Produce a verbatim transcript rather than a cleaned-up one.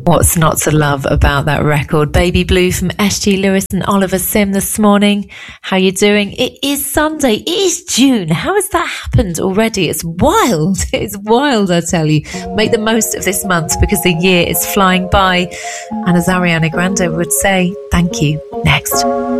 What's not to love about that record? Baby Blue from S G Lewis and Oliver Sim this morning. How you doing? It is Sunday. It is June. How has that happened already? It's wild. It's wild, I tell you. Make the most of this month because the year is flying by. And as Ariana Grande would say, thank you. Next.